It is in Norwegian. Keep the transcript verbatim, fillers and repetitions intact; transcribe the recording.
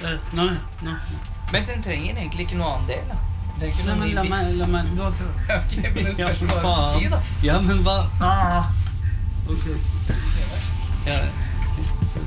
Nei, nei. Men den trenger egentlig ikke noe annen del, da. Den trenger ikke Nei, noe men ny la bil. meg, la meg, du har prøvd. Ja, ok, men det Ja, spørs for hva du skal si, da. faen. Ja, men hva? Ah. Ok. Ja,